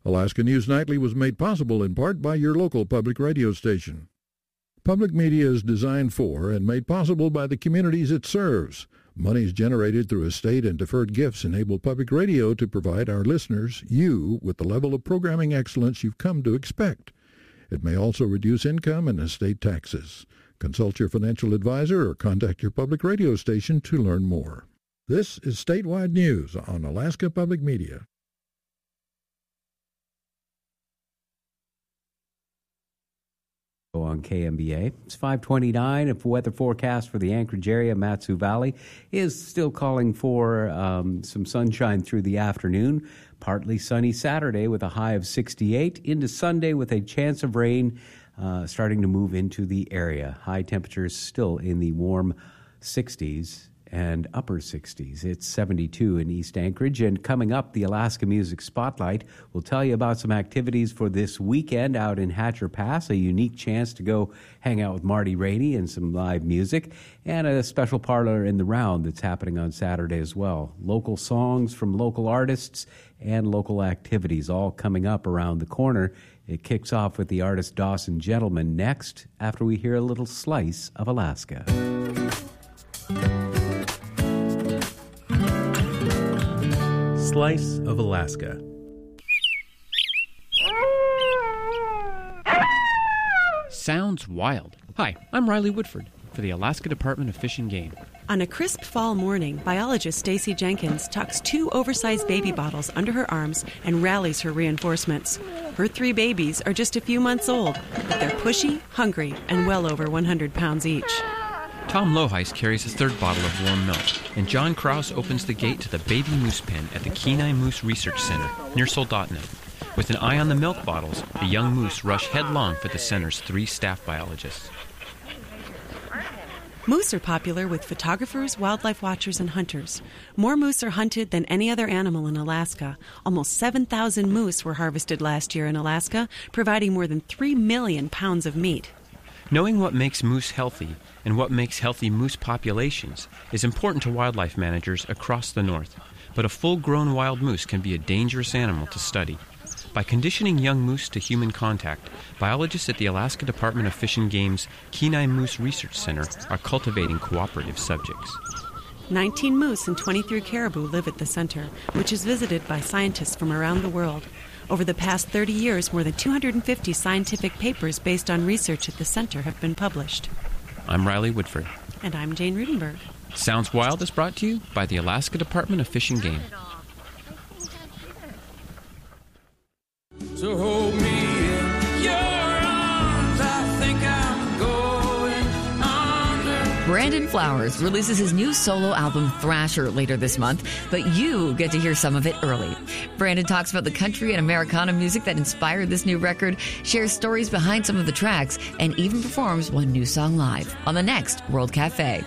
Alaska News Nightly was made possible in part by your local public radio station. Public media is designed for and made possible by the communities it serves. Monies generated through estate and deferred gifts enable public radio to provide our listeners, you, with the level of programming excellence you've come to expect. It may also reduce income and estate taxes. Consult your financial advisor or contact your public radio station to learn more. This is Statewide News on Alaska Public Media. On KMBA. It's 5:29. A weather forecast for the Anchorage area, Mat-Su Valley, is still calling for some sunshine through the afternoon. Partly sunny Saturday with a high of 68. Into Sunday with a chance of rain starting to move into the area. High temperatures still in the warm 60s and upper 60s. It's 72 in East Anchorage. And coming up, the Alaska Music Spotlight will tell you about some activities for this weekend out in Hatcher Pass, a unique chance to go hang out with Marty Rainey and some live music, and a special parlor in the round that's happening on Saturday as well. Local songs from local artists and local activities all coming up around the corner. It kicks off with the artist Dawson Gentleman next, after we hear a little slice of Alaska. Slice of Alaska. Sounds wild. Hi, I'm Riley Woodford for the Alaska Department of Fish and Game. On a crisp fall morning, biologist Stacy Jenkins tucks 2 oversized baby bottles under her arms and rallies her reinforcements. Her 3 babies are just a few months old, but they're pushy, hungry, and well over 100 pounds each. Tom Loheis carries a 3rd bottle of warm milk, and John Krause opens the gate to the baby moose pen at the Kenai Moose Research Center near Soldotna. With an eye on the milk bottles, the young moose rush headlong for the center's 3 staff biologists. Moose are popular with photographers, wildlife watchers, and hunters. More moose are hunted than any other animal in Alaska. Almost 7,000 moose were harvested last year in Alaska, providing more than 3 million pounds of meat. Knowing what makes moose healthy and what makes healthy moose populations is important to wildlife managers across the north, but a full-grown wild moose can be a dangerous animal to study. By conditioning young moose to human contact, biologists at the Alaska Department of Fish and Game's Kenai Moose Research Center are cultivating cooperative subjects. 19 moose and 23 caribou live at the center, which is visited by scientists from around the world. Over the past 30 years, more than 250 scientific papers based on research at the center have been published. I'm Riley Woodford. And I'm Jane Rudenberg. Sounds Wild is brought to you by the Alaska Department of Fish and Game. So hold me in your arms, I think I'm going under. Brandon Flowers releases his new solo album Thrasher later this month, but you get to hear some of it early. Brandon talks about the country and Americana music that inspired this new record, shares stories behind some of the tracks, and even performs one new song live on the next World Cafe.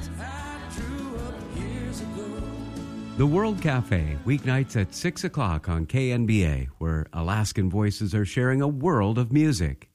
The World Cafe, weeknights at 6 o'clock on KNBA, where Alaskan voices are sharing a world of music.